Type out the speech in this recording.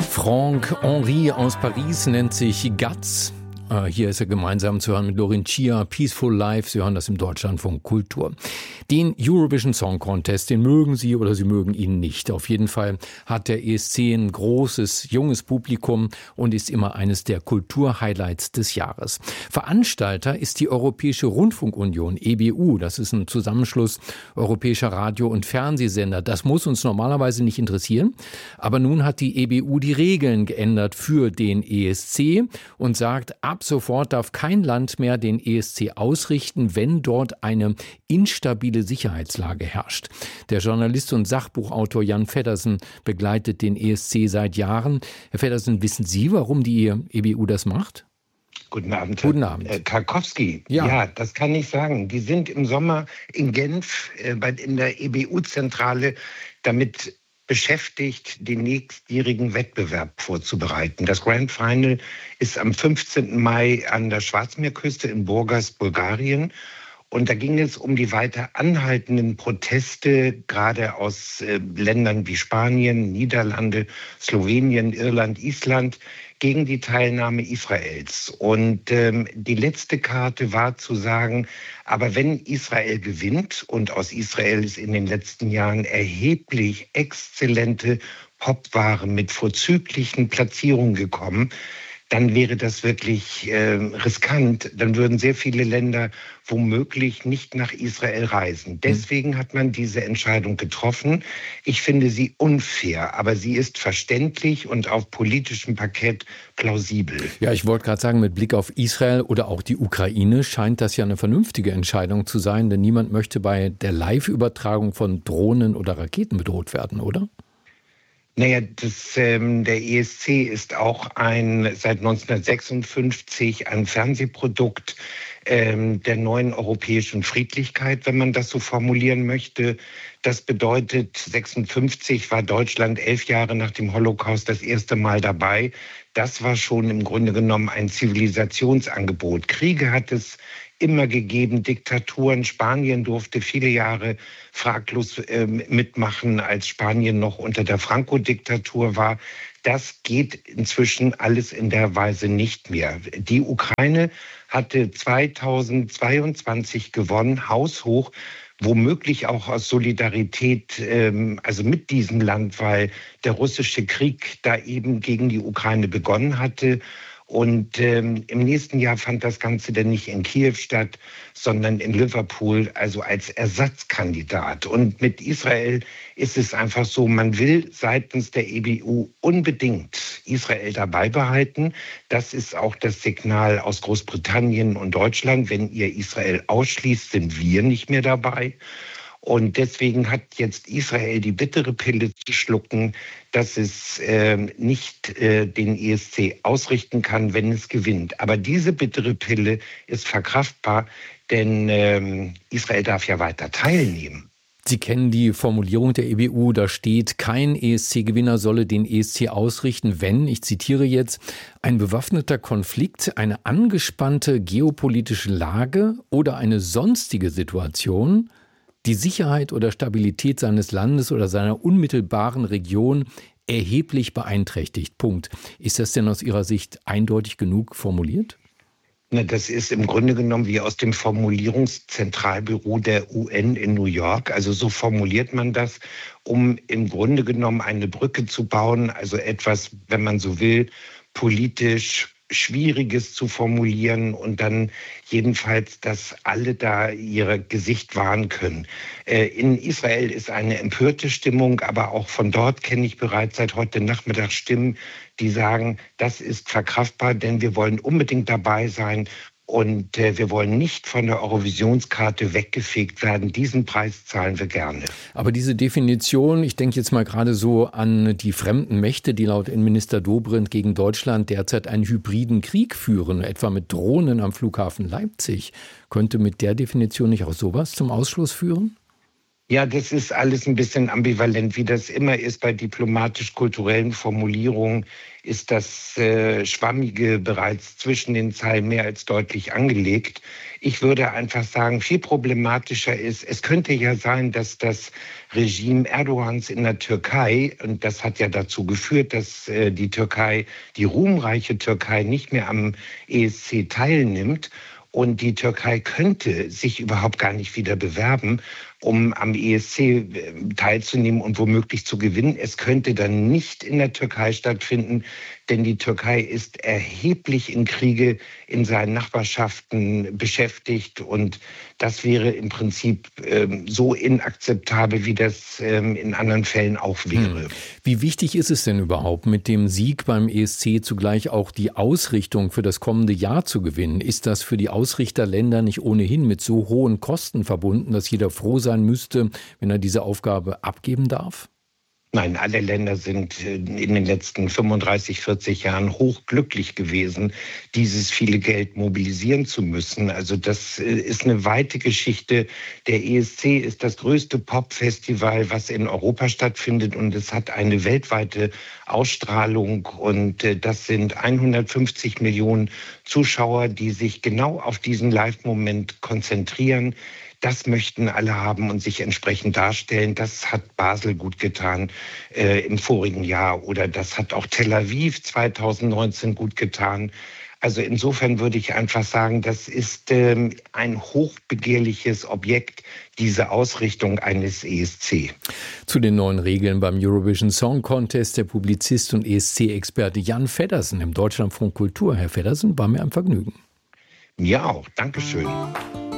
Franck-Henri aus Paris nennt sich Guts. Hier ist er gemeinsam zu hören mit Lorin Chia, Peaceful Life. Sie hören das im Deutschlandfunk Kultur. Den Eurovision Song Contest, den mögen Sie oder Sie mögen ihn nicht. Auf jeden Fall hat der ESC ein großes, junges Publikum und ist immer eines der Kulturhighlights des Jahres. Veranstalter ist die Europäische Rundfunkunion, EBU. Das ist ein Zusammenschluss europäischer Radio- und Fernsehsender. Das muss uns normalerweise nicht interessieren. Aber nun hat die EBU die Regeln geändert für den ESC und sagt, ab sofort darf kein Land mehr den ESC ausrichten, wenn dort eine instabile Sicherheitslage herrscht. Der Journalist und Sachbuchautor Jan Feddersen begleitet den ESC seit Jahren. Herr Feddersen, wissen Sie, warum die EBU das macht? Guten Abend. Guten Abend. Karkowski, ja, das kann ich sagen. Die sind im Sommer in Genf in der EBU-Zentrale damit beschäftigt, den nächstjährigen Wettbewerb vorzubereiten. Das Grand Final ist am 15. Mai an der Schwarzmeerküste in Burgas, Bulgarien. Und da ging es um die weiter anhaltenden Proteste, gerade aus Ländern wie Spanien, Niederlande, Slowenien, Irland, Island, gegen die Teilnahme Israels. Und die letzte Karte war zu sagen, aber wenn Israel gewinnt, und aus Israel ist in den letzten Jahren erheblich exzellente Popware mit vorzüglichen Platzierungen gekommen, dann wäre das wirklich riskant. Dann würden sehr viele Länder womöglich nicht nach Israel reisen. Deswegen hat man diese Entscheidung getroffen. Ich finde sie unfair, aber sie ist verständlich und auf politischem Parkett plausibel. Ja, ich wollte gerade sagen, mit Blick auf Israel oder auch die Ukraine scheint das ja eine vernünftige Entscheidung zu sein, denn niemand möchte bei der Live-Übertragung von Drohnen oder Raketen bedroht werden, oder? Naja, der ESC ist auch seit 1956 ein Fernsehprodukt der neuen europäischen Friedlichkeit, wenn man das so formulieren möchte. Das bedeutet, 1956 war Deutschland 11 Jahre nach dem Holocaust das erste Mal dabei. Das war schon im Grunde genommen ein Zivilisationsangebot. Kriege hat es immer gegeben, Diktaturen. Spanien durfte viele Jahre fraglos mitmachen, als Spanien noch unter der Franco-Diktatur war. Das geht inzwischen alles in der Weise nicht mehr. Die Ukraine hatte 2022 gewonnen, haushoch, womöglich auch aus Solidarität, also mit diesem Land, weil der russische Krieg da eben gegen die Ukraine begonnen hatte. Und im nächsten Jahr fand das Ganze dann nicht in Kiew statt, sondern in Liverpool, also als Ersatzkandidat. Und mit Israel ist es einfach so, man will seitens der EBU unbedingt Israel dabei behalten. Das ist auch das Signal aus Großbritannien und Deutschland. Wenn ihr Israel ausschließt, sind wir nicht mehr dabei. Und deswegen hat jetzt Israel die bittere Pille zu schlucken, dass es nicht den ESC ausrichten kann, wenn es gewinnt. Aber diese bittere Pille ist verkraftbar, denn Israel darf ja weiter teilnehmen. Sie kennen die Formulierung der EBU, da steht, kein ESC-Gewinner solle den ESC ausrichten, wenn, ich zitiere jetzt, ein bewaffneter Konflikt, eine angespannte geopolitische Lage oder eine sonstige Situation die Sicherheit oder Stabilität seines Landes oder seiner unmittelbaren Region erheblich beeinträchtigt. Punkt. Ist das denn aus Ihrer Sicht eindeutig genug formuliert? Na, das ist im Grunde genommen wie aus dem Formulierungszentralbüro der UN in New York. Also so formuliert man das, um im Grunde genommen eine Brücke zu bauen, also etwas, wenn man so will, politisch Schwieriges zu formulieren und dann jedenfalls, dass alle da ihr Gesicht wahren können. In Israel ist eine empörte Stimmung, aber auch von dort kenne ich bereits seit heute Nachmittag Stimmen, die sagen, das ist verkraftbar, denn wir wollen unbedingt dabei sein. Und wir wollen nicht von der Eurovisionskarte weggefegt werden. Diesen Preis zahlen wir gerne. Aber diese Definition, ich denke jetzt mal gerade so an die fremden Mächte, die laut Innenminister Dobrindt gegen Deutschland derzeit einen hybriden Krieg führen, etwa mit Drohnen am Flughafen Leipzig. Könnte mit der Definition nicht auch sowas zum Ausschluss führen? Ja, das ist alles ein bisschen ambivalent, wie das immer ist bei diplomatisch-kulturellen Formulierungen, ist das Schwammige bereits zwischen den Zeilen mehr als deutlich angelegt. Ich würde einfach sagen, viel problematischer ist, es könnte ja sein, dass das Regime Erdogans in der Türkei, und das hat ja dazu geführt, dass die Türkei, die ruhmreiche Türkei, nicht mehr am ESC teilnimmt. Und die Türkei könnte sich überhaupt gar nicht wieder bewerben, um am ESC teilzunehmen und womöglich zu gewinnen. Es könnte dann nicht in der Türkei stattfinden, denn die Türkei ist erheblich in Kriege in seinen Nachbarschaften beschäftigt. Und das wäre im Prinzip so inakzeptabel, wie das in anderen Fällen auch wäre. Wie wichtig ist es denn überhaupt, mit dem Sieg beim ESC zugleich auch die Ausrichtung für das kommende Jahr zu gewinnen? Ist das für die Ausrichterländer nicht ohnehin mit so hohen Kosten verbunden, dass jeder froh sein müsste, wenn er diese Aufgabe abgeben darf? Nein, alle Länder sind in den letzten 35, 40 Jahren hochglücklich gewesen, dieses viele Geld mobilisieren zu müssen. Also das ist eine weite Geschichte. Der ESC ist das größte Popfestival, was in Europa stattfindet, und es hat eine weltweite Ausstrahlung, und das sind 150 Millionen Zuschauer, die sich genau auf diesen Live-Moment konzentrieren. Das möchten alle haben und sich entsprechend darstellen. Das hat Basel gut getan im vorigen Jahr, oder das hat auch Tel Aviv 2019 gut getan. Also insofern würde ich einfach sagen, das ist ein hochbegehrliches Objekt, diese Ausrichtung eines ESC. Zu den neuen Regeln beim Eurovision Song Contest der Publizist und ESC-Experte Jan Feddersen im Deutschlandfunk Kultur. Herr Feddersen, war mir ein Vergnügen. Mir auch. Dankeschön.